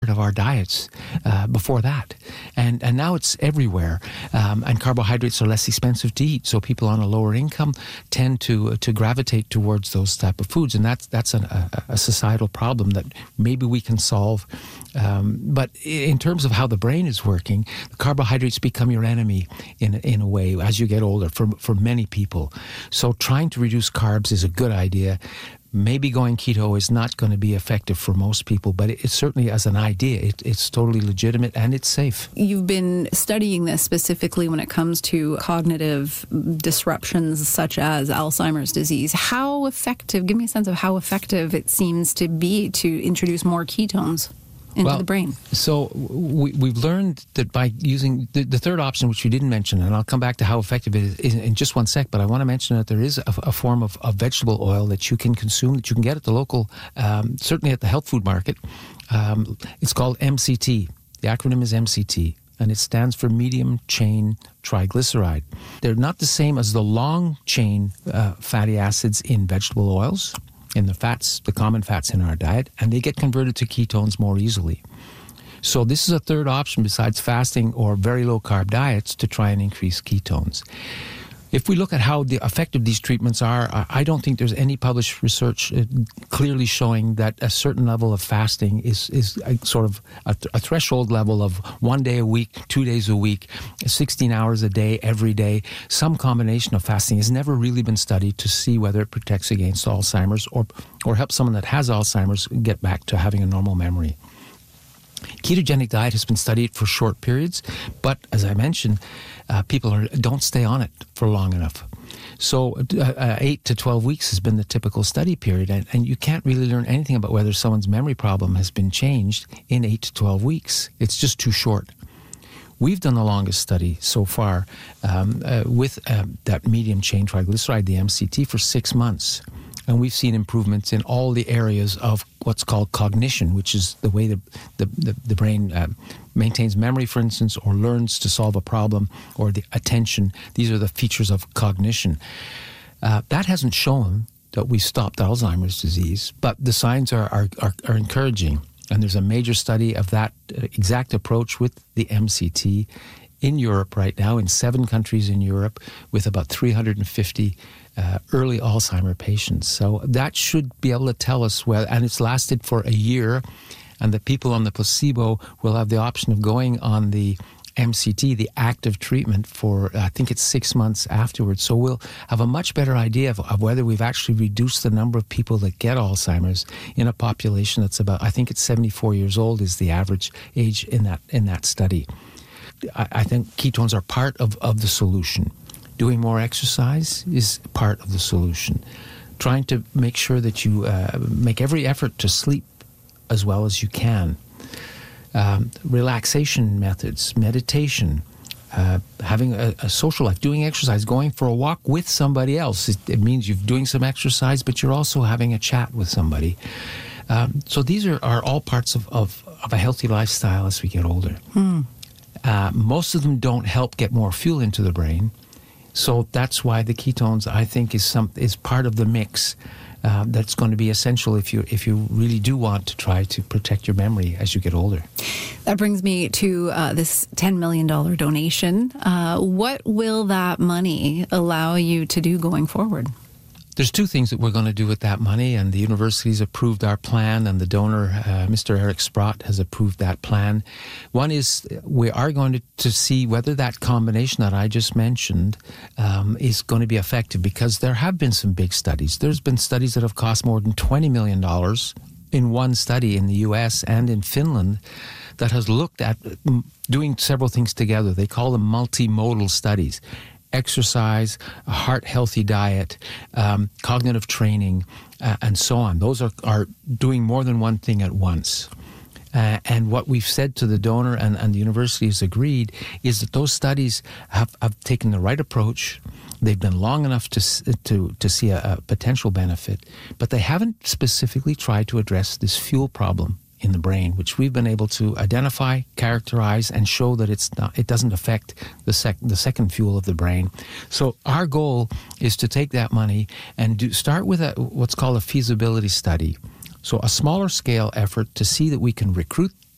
part of our diets before that. And now it's everywhere. And carbohydrates are less expensive to eat, so people on a lower income tend to gravitate towards those type of foods. And that's a societal problem that maybe we can solve. But in terms of how the brain is working, the carbohydrates become your enemy in a way as you get older for many people. So trying to reduce carbs is a good idea. Maybe going keto is not going to be effective for most people, but it's certainly as an idea, it's totally legitimate and it's safe. You've been studying this specifically when it comes to cognitive disruptions such as Alzheimer's disease. How effective, give me a sense of how effective it seems to be to introduce more ketones into the brain. So we've learned that by using the third option, which you didn't mention, and I'll come back to how effective it is in just one sec, but I want to mention that there is a form of vegetable oil that you can consume, that you can get at the local, certainly at the health food market. It's called MCT. The acronym is MCT, and it stands for medium chain triglyceride. They're not the same as the long chain fatty acids in vegetable oils, in the fats, the common fats in our diet, and they get converted to ketones more easily. So this is a third option besides fasting or very low-carb diets to try and increase ketones. If we look at how effective these treatments are, I don't think there's any published research clearly showing that a certain level of fasting is a sort of a threshold level of 1 day a week, 2 days a week, 16 hours a day, every day. Some combination of fasting has never really been studied to see whether it protects against Alzheimer's or helps someone that has Alzheimer's get back to having a normal memory. Ketogenic diet has been studied for short periods, but as I mentioned, people don't stay on it for long enough. So 8 to 12 weeks has been the typical study period, and you can't really learn anything about whether someone's memory problem has been changed in 8 to 12 weeks. It's just too short. We've done the longest study so far with that medium chain triglyceride, the MCT, for 6 months. And we've seen improvements in all the areas of what's called cognition, which is the way the brain maintains memory, for instance, or learns to solve a problem, or the attention. These are the features of cognition. That hasn't shown that we stopped Alzheimer's disease, but the signs are encouraging. And there's a major study of that exact approach with the MCT in Europe right now, in 7 countries in Europe, with about 350 early Alzheimer patients. So that should be able to tell us whether, and it's lasted for a year, and the people on the placebo will have the option of going on the MCT, the active treatment, for I think it's 6 months afterwards. So we'll have a much better idea of whether we've actually reduced the number of people that get Alzheimer's in a population that's about, I think it's 74 years old is the average age in that study. I think ketones are part of the solution. Doing more exercise is part of the solution. Trying to make sure that you make every effort to sleep as well as you can. Relaxation methods, meditation, having a social life, doing exercise, going for a walk with somebody else. It means you're doing some exercise, but you're also having a chat with somebody. So these are all parts of a healthy lifestyle as we get older. Most of them don't help get more fuel into the brain. So that's why the ketones, I think, is part of the mix that's going to be essential if you really do want to try to protect your memory as you get older. That brings me to this $10 million donation. What will that money allow you to do going forward? There's 2 things that we're going to do with that money, and the university's approved our plan, and the donor, Mr. Eric Sprott, has approved that plan. One is we are going to see whether that combination that I just mentioned is going to be effective, because there have been some big studies. There's been studies that have cost more than $20 million in one study in the U.S. and in Finland that has looked at doing several things together. They call them multimodal studies. Exercise, a heart-healthy diet, cognitive training, and so on. Those are doing more than one thing at once. And what we've said to the donor and the university has agreed is that those studies have taken the right approach. They've been long enough to see a potential benefit, but they haven't specifically tried to address this fuel problem in the brain, which we've been able to identify, characterize, and show that it doesn't affect the second fuel of the brain. So our goal is to take that money and start with what's called a feasibility study. So a smaller scale effort to see that we can recruit